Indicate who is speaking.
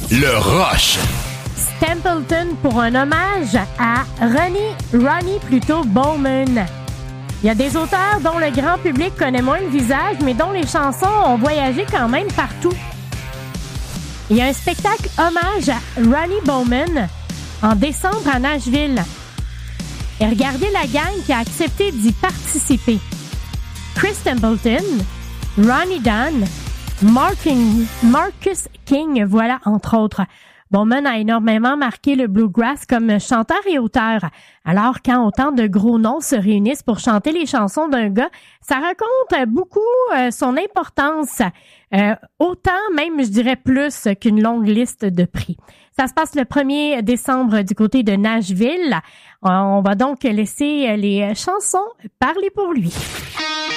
Speaker 1: Le Rush.
Speaker 2: Stapleton pour un hommage à Ronnie Bowman. Il y a des auteurs dont le grand public connaît moins le visage, mais dont les chansons ont voyagé quand même partout. Il y a un spectacle hommage à Ronnie Bowman en décembre à Nashville. Et regardez la gang qui a accepté d'y participer. Chris Stapleton, Ronnie Dunn, Marcus King, voilà, entre autres. Bowman a énormément marqué le bluegrass comme chanteur et auteur. Alors, quand autant de gros noms se réunissent pour chanter les chansons d'un gars, ça raconte beaucoup son importance. Autant, même, je dirais plus qu'une longue liste de prix. Ça se passe le 1er décembre du côté de Nashville. On va donc laisser les chansons parler pour lui.